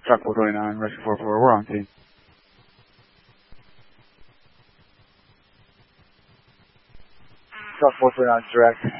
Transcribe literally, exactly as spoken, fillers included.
Truck four twenty-nine, Rescue four four, we're on scene. Truck four twenty-nine, direct.